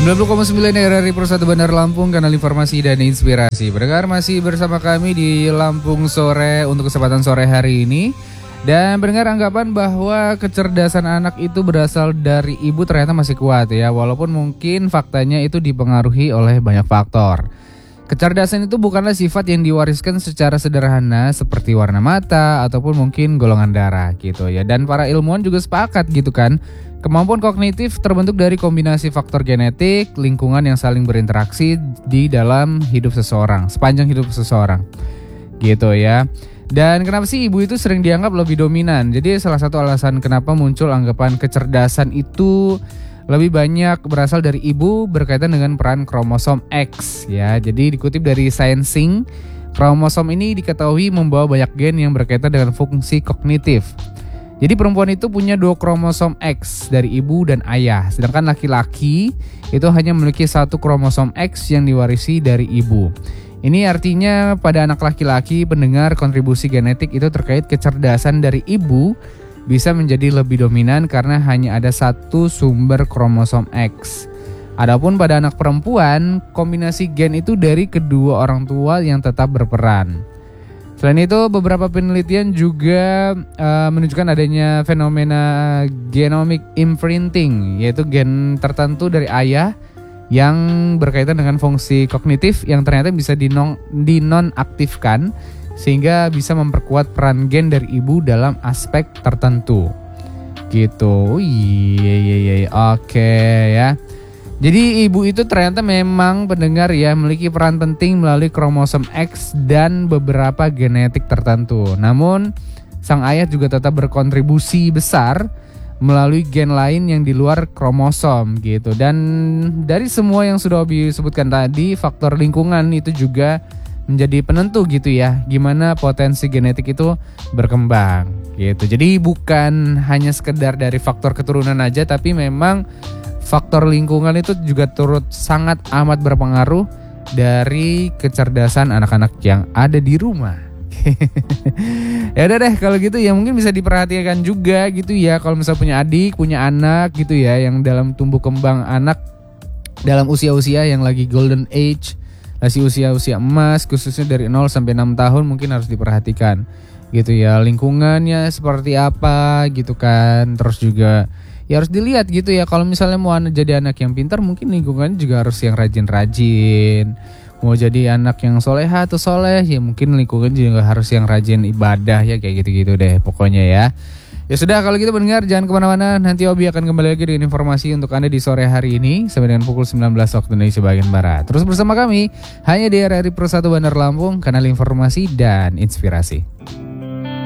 90,9 RRI Persatu Bandar Lampung, kanal informasi dan inspirasi. Pendengar masih bersama kami di Lampung Sore untuk kesempatan sore hari ini. Dan pendengar, anggapan bahwa kecerdasan anak itu berasal dari ibu ternyata masih kuat ya. Walaupun mungkin faktanya itu dipengaruhi oleh banyak faktor. Kecerdasan itu bukanlah sifat yang diwariskan secara sederhana seperti warna mata ataupun mungkin golongan darah gitu ya. Dan para ilmuwan juga sepakat gitu kan. Kemampuan kognitif terbentuk dari kombinasi faktor genetik, lingkungan yang saling berinteraksi di dalam hidup seseorang, sepanjang hidup seseorang. Gitu ya. Dan kenapa sih ibu itu sering dianggap lebih dominan? Jadi salah satu alasan kenapa muncul anggapan kecerdasan itu lebih banyak berasal dari ibu berkaitan dengan peran kromosom X ya. Jadi dikutip dari Sciencing, kromosom ini diketahui membawa banyak gen yang berkaitan dengan fungsi kognitif. Jadi perempuan itu punya 2 kromosom X dari ibu dan ayah, sedangkan laki-laki itu hanya memiliki 1 kromosom X yang diwarisi dari ibu. Ini artinya pada anak laki-laki pendengar kontribusi genetik itu terkait kecerdasan dari ibu bisa menjadi lebih dominan karena hanya ada 1 sumber kromosom X. Adapun pada anak perempuan, kombinasi gen itu dari kedua orang tua yang tetap berperan. Selain itu, beberapa penelitian juga menunjukkan adanya fenomena genomic imprinting, yaitu gen tertentu dari ayah yang berkaitan dengan fungsi kognitif yang ternyata bisa dinonaktifkan sehingga bisa memperkuat peran gen dari ibu dalam aspek tertentu. Gitu. Iya. Oke ya. Jadi ibu itu ternyata memang pendengar ya memiliki peran penting melalui kromosom X dan beberapa genetik tertentu. Namun sang ayah juga tetap berkontribusi besar melalui gen lain yang di luar kromosom gitu. Dan dari semua yang sudah disebutkan tadi, faktor lingkungan itu juga menjadi penentu gitu ya, gimana potensi genetik itu berkembang gitu. Jadi bukan hanya sekedar dari faktor keturunan aja, tapi memang faktor lingkungan itu juga turut sangat amat berpengaruh dari kecerdasan anak-anak yang ada di rumah. Ya udah deh kalau gitu ya, mungkin bisa diperhatikan juga gitu ya kalau misalnya punya adik, punya anak gitu ya yang dalam tumbuh kembang anak dalam usia-usia yang lagi golden age, masih usia-usia emas khususnya dari 0 sampai 6 tahun mungkin harus diperhatikan gitu ya, lingkungannya seperti apa gitu kan. Terus juga ya harus dilihat gitu ya, kalau misalnya mau jadi anak yang pintar mungkin lingkungannya juga harus yang rajin-rajin. Mau jadi anak yang soleha atau soleh ya mungkin lingkungan juga harus yang rajin ibadah ya, kayak gitu-gitu deh pokoknya ya. Ya sudah kalau gitu pendengar, jangan kemana-mana, nanti Obi akan kembali lagi dengan informasi untuk Anda di sore hari ini sampai dengan pukul 19 waktu Indonesia bagian Barat. Terus bersama kami hanya di RRI Persatu Bandar Lampung, kanal informasi dan inspirasi.